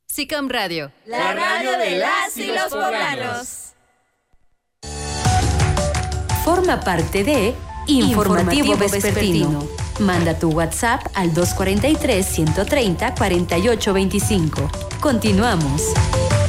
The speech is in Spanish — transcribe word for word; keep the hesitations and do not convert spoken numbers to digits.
SICAM Radio, la radio de las y los poblanos. Forma parte de Informativo, Informativo Vespertino. Manda tu WhatsApp al dos cuatro tres, uno tres cero, cuatro ocho dos cinco. Continuamos.